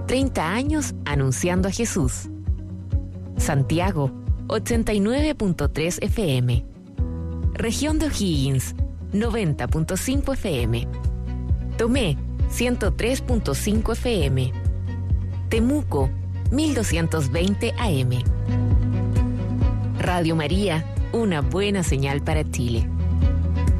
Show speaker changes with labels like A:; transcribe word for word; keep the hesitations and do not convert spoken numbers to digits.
A: treinta años anunciando a Jesús. Santiago, ochenta y nueve punto tres F M. Región de O'Higgins, noventa punto cinco F M. Tomé, ciento tres punto cinco F M. Temuco, mil doscientos veinte A M. Radio María, una buena señal para Chile.